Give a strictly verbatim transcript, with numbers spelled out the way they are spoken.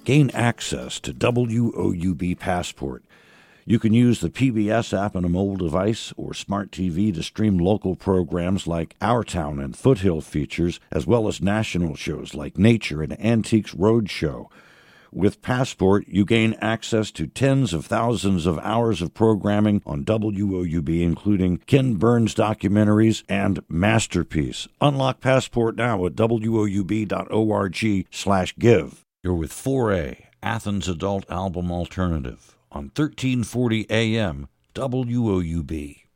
gain access to W O U B Passport. You can use the P B S app on a mobile device or smart T V to stream local programs like Our Town and Foothill Features, as well as national shows like Nature and Antiques Roadshow. With Passport, you gain access to tens of thousands of hours of programming on W O U B, including Ken Burns documentaries and Masterpiece. Unlock Passport now at W O U B dot org slash give. You're with four A, Athens Adult Album Alternative, on thirteen forty A M W O U B.